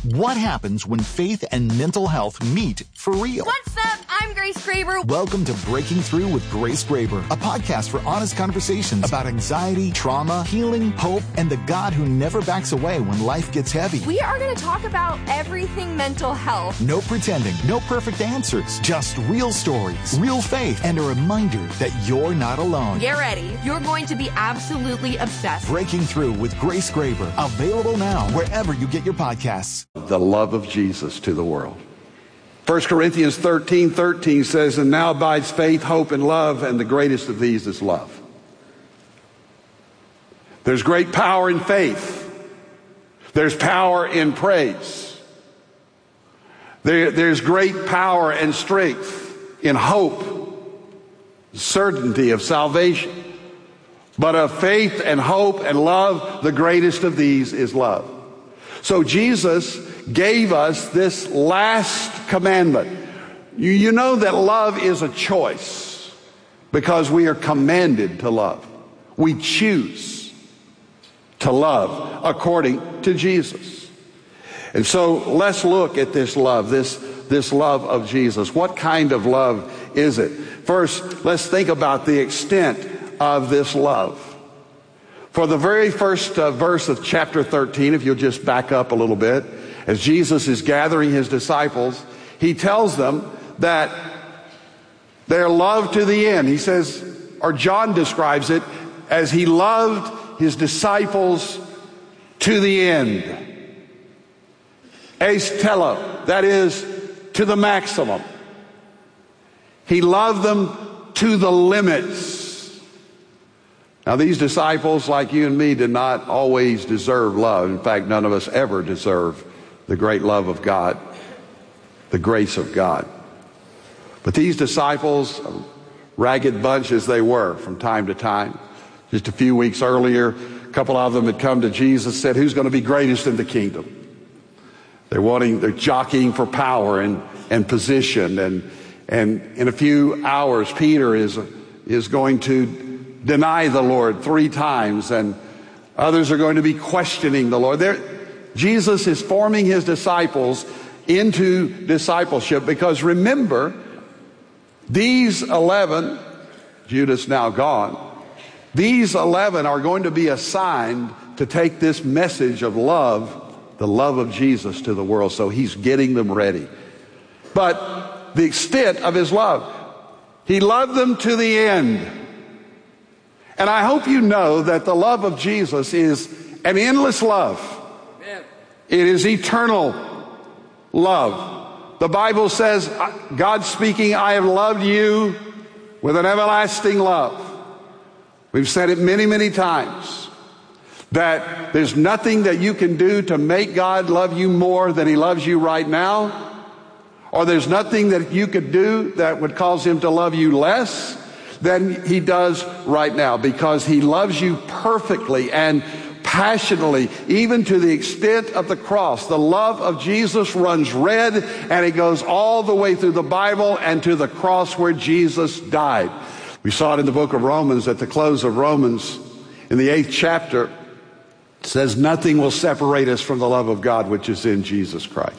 What happens when faith and mental health meet for real? What's up? I'm Grace Graber. Welcome to Breaking Through with Grace Graber, a podcast for honest conversations about anxiety, trauma, healing, hope, and the God who never backs away when life gets heavy. We are going to talk about everything mental health. No pretending, no perfect answers, just real stories, real faith, and a reminder that you're not alone. Get ready. You're going to be absolutely obsessed. Breaking Through with Grace Graber, available now wherever you get your podcasts. The love of Jesus to the world. 1 Corinthians 13:13 says, and now abides faith, hope, and love, and the greatest of these is love. There's great power in faith. There's power in praise. There's great power and strength in hope, certainty of salvation. But of faith and hope and love, the greatest of these is love. So Jesus gave us this last commandment. You know that love is a choice because we are commanded to love. We choose to love according to Jesus. And so let's look at this love, this love of Jesus. What kind of love is it? First, let's think about the extent of this love. For the very first verse of chapter 13, if you'll just back up a little bit, as Jesus is gathering his disciples, he tells them that they're loved to the end. He says, or John describes it as he loved his disciples to the end. Eis tello, that is, to the maximum. He loved them to the limits. Now, these disciples, like you and me, did not always deserve love. In fact, none of us ever deserve the great love of God, the grace of God. But these disciples, a ragged bunch as they were from time to time, just a few weeks earlier, a couple of them had come to Jesus, said, who's going to be greatest in the kingdom? They're jockeying for power and position. And in a few hours, Peter is going to deny the Lord 3 times, and others are going to be questioning the Lord. Jesus is forming his disciples into discipleship because remember, these 11, Judas now gone, these 11 are going to be assigned to take this message of love, the love of Jesus, to the world. So he's getting them ready. But the extent of his love, he loved them to the end. And I hope you know that the love of Jesus is an endless love. Amen. It is eternal love. The Bible says, God speaking, I have loved you with an everlasting love. We've said it many, many times that there's nothing that you can do to make God love you more than he loves you right now. Or there's nothing that you could do that would cause him to love you less than he does right now, because he loves you perfectly and passionately, even to the extent of the cross. The love of Jesus runs red, and it goes all the way through the Bible and to the cross where Jesus died. We saw it in the book of Romans, at the close of Romans, in the 8th chapter, it says, nothing will separate us from the love of God which is in Jesus Christ.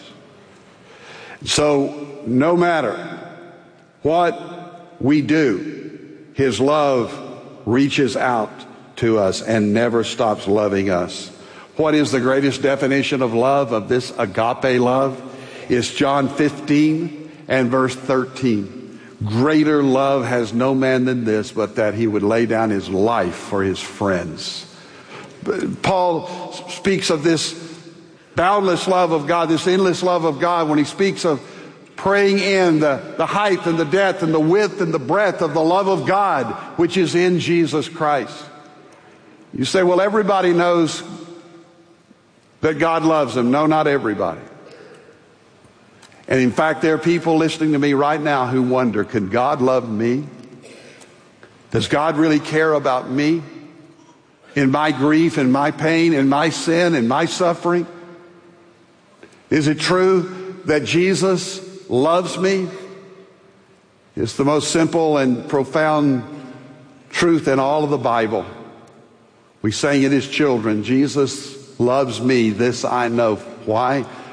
So no matter what we do, his love reaches out to us and never stops loving us. What is the greatest definition of love, of this agape love? It's John 15 and verse 13. Greater love has no man than this, but that he would lay down his life for his friends. Paul speaks of this boundless love of God, this endless love of God, when he speaks of praying in the height and the depth and the width and the breadth of the love of God, which is in Jesus Christ. You say, well, everybody knows that God loves them. No, not everybody. And in fact, there are people listening to me right now who wonder, can God love me? Does God really care about me? In my grief, in my pain, in my sin, in my suffering? Is it true that Jesus loves me? It's the most simple and profound truth in all of the Bible. We sang it as children, Jesus loves me, this I know. Why?